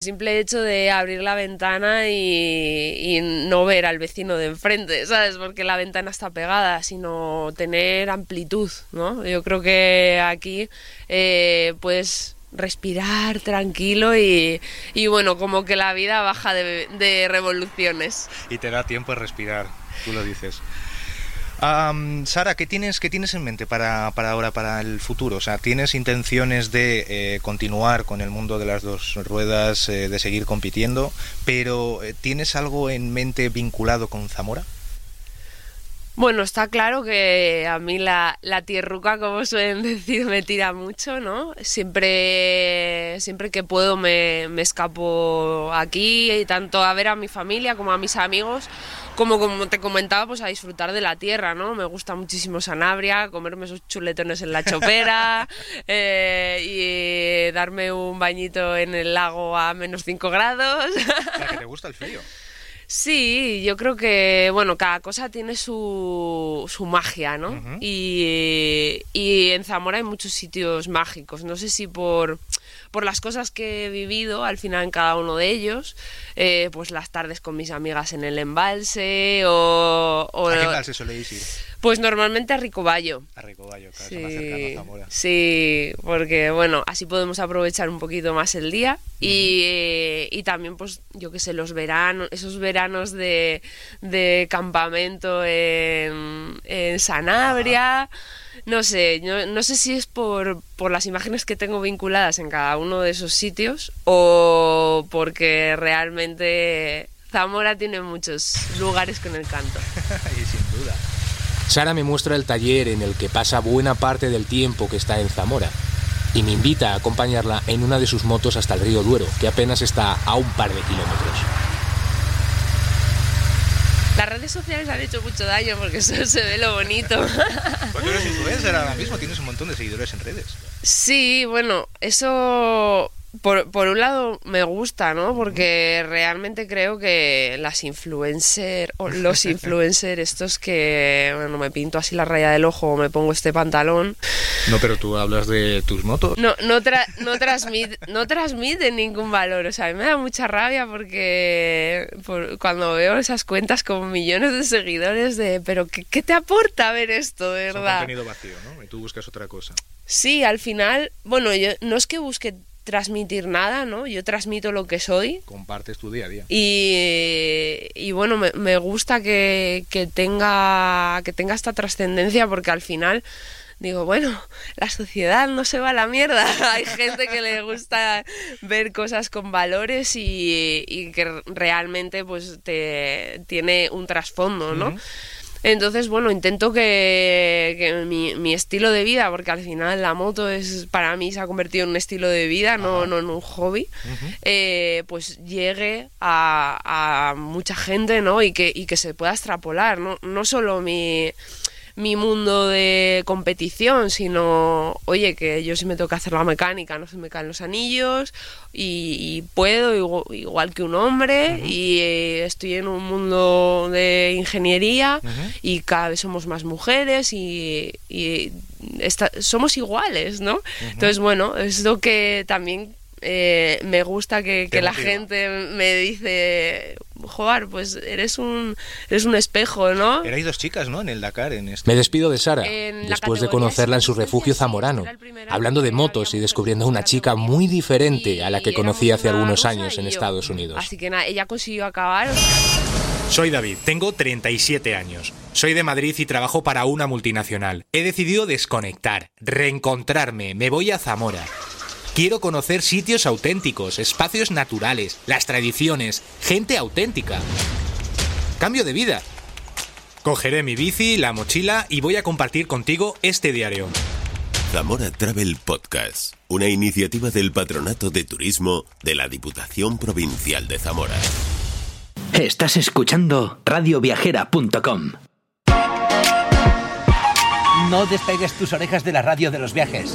simple hecho de abrir la ventana y no ver al vecino de enfrente, ¿sabes? Porque la ventana está pegada, sino tener amplitud, ¿no? Yo creo que aquí puedes respirar tranquilo y bueno, como que la vida baja de revoluciones. Y te da tiempo de respirar, tú lo dices. Sara, ¿qué tienes en mente para ahora, para el futuro? O sea, ¿tienes intenciones de continuar con el mundo de las dos ruedas, de seguir compitiendo, pero ¿tienes algo en mente vinculado con Zamora? Bueno, está claro que a mí la tierruca, como suelen decir, me tira mucho, ¿no? Siempre que puedo me escapo aquí, y tanto a ver a mi familia como a mis amigos, como te comentaba, pues a disfrutar de la tierra, ¿no? Me gusta muchísimo Sanabria, comerme esos chuletones en la chopera y darme un bañito en el lago a menos 5 grados. O sea, que te gusta el frío. Sí, yo creo que, bueno, cada cosa tiene su magia, ¿no? Uh-huh. Y en Zamora hay muchos sitios mágicos. No sé si por las cosas que he vivido al final en cada uno de ellos, pues las tardes con mis amigas en el embalse o ¿A qué embalse soléis ir? Pues normalmente a Ricoballo. A Ricoballo, claro, Sí, está más cercano a Zamora. Sí, porque bueno, así podemos aprovechar un poquito más el día y también, pues, yo qué sé, los veranos, esos veranos de campamento en Sanabria. No sé, no sé si es por las imágenes que tengo vinculadas en cada uno de esos sitios o porque realmente Zamora tiene muchos lugares con el canto. Y sin duda. Sara me muestra el taller en el que pasa buena parte del tiempo que está en Zamora y me invita a acompañarla en una de sus motos hasta el río Duero, que apenas está a un par de kilómetros. Las redes sociales han hecho mucho daño porque solo se ve lo bonito. Pues tú eres influencer ahora mismo, tienes un montón de seguidores en redes. Sí, bueno, eso por un lado me gusta, ¿no? Porque realmente creo que las influencers o los influencers estos que, bueno, me pinto así la raya del ojo o me pongo este pantalón. No, pero tú hablas de tus motos. No transmiten ningún valor. O sea, a mí me da mucha rabia porque cuando veo esas cuentas con millones de seguidores pero ¿qué te aporta ver esto, de verdad? Es un contenido vacío, ¿no? Y tú buscas otra cosa. Sí, al final, bueno, yo no es que busque transmitir nada, ¿no? Yo transmito lo que soy. Compartes tu día a día. Y bueno, me gusta que tenga esta trascendencia porque al final digo, bueno, la sociedad no se va a la mierda. Hay gente que le gusta ver cosas con valores y que realmente pues tiene un trasfondo, ¿no? Uh-huh. Entonces, bueno, intento que mi estilo de vida, porque al final la moto para mí se ha convertido en un estilo de vida, no en un hobby, pues llegue a mucha gente, ¿no? Y que se pueda extrapolar, no solo mi mundo de competición, sino, oye, que yo si me toca hacer la mecánica, no se me caen los anillos y puedo igual que un hombre y estoy en un mundo de ingeniería y cada vez somos más mujeres y somos iguales, ¿no? Entonces, bueno, es lo que también me gusta que la gente me dice, joder, pues eres un espejo, ¿no? Erais dos chicas, ¿no? En el Dakar, en este. Me despido de Sara, después de conocerla en su refugio zamorano, hablando de motos y descubriendo a una chica muy diferente a la que conocí hace algunos años en Estados Unidos. Así que nada, ella consiguió acabar. Soy David, tengo 37 años. Soy de Madrid y trabajo para una multinacional. He decidido desconectar, reencontrarme, me voy a Zamora. Quiero conocer sitios auténticos, espacios naturales, las tradiciones, gente auténtica. Cambio de vida. Cogeré mi bici, la mochila y voy a compartir contigo este diario. Zamora Travel Podcast, una iniciativa del Patronato de Turismo de la Diputación Provincial de Zamora. Estás escuchando radioviajera.com. No despegues tus orejas de la radio de los viajes.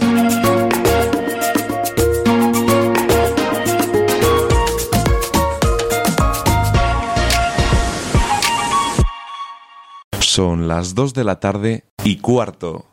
Son las 2:15 p.m.